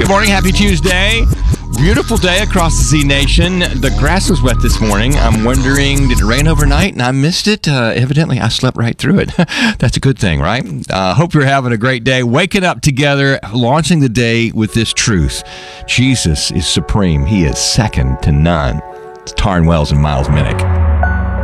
morning. Happy Tuesday. Beautiful day across the Z Nation. The grass was wet this morning. I'm wondering, did it rain overnight and I missed it? Evidently, I slept right through it. That's a good thing, right? Hope you're having a great day. Waking up together, launching the day with this truth. Jesus is supreme. He is second to none. It's Taryn Wells and Miles Minnick.